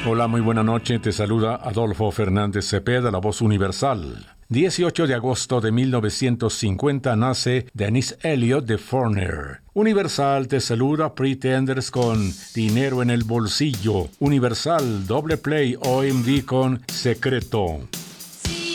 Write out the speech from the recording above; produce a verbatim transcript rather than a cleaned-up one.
Hola, muy buena noche. Te saluda Adolfo Fernández Cepeda, la voz universal. dieciocho de agosto de mil novecientos cincuenta nace Dennis Elliott de Foreigner. Universal te saluda Pretenders con Dinero en el bolsillo. Universal doble play O M D con Secreto.